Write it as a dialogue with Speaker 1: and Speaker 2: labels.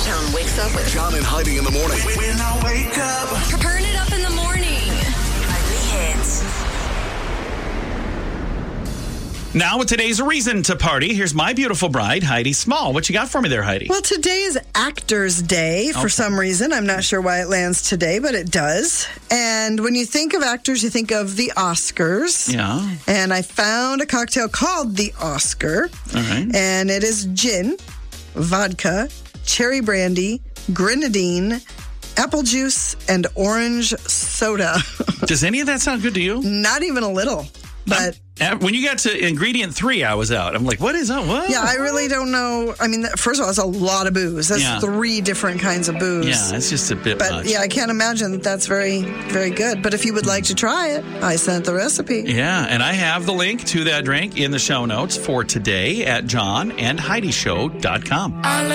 Speaker 1: John wakes up with
Speaker 2: John and Heidi in the morning.
Speaker 3: When I wake up.
Speaker 1: Turn it up in the morning. Only hits.
Speaker 4: Now with today's reason to party, here's my beautiful bride, Heidi Small. What you got for me there, Heidi?
Speaker 5: Well, today is Actors Day for some reason. I'm not sure why it lands today, but it does. And when you think of actors, you think of the Oscars.
Speaker 4: Yeah.
Speaker 5: And I found a cocktail called the Oscar.
Speaker 4: All right.
Speaker 5: And it is gin, vodka, cherry brandy, grenadine, apple juice, and orange soda.
Speaker 4: Does any of that sound good to you?
Speaker 5: Not even a little. But
Speaker 4: when you got to ingredient 3, I was out. I'm like, what is that? What?
Speaker 5: yeah, I really don't know. I mean, first of all, it's a lot of booze. That's
Speaker 4: Yeah.
Speaker 5: 3 different kinds of booze.
Speaker 4: Yeah, it's just a bit
Speaker 5: But
Speaker 4: much.
Speaker 5: yeah, I can't imagine that that's very, very good. But if you would like to try it, I sent the recipe.
Speaker 4: Yeah, and I have the link to that drink in the show notes for today at johnandheidishow.com.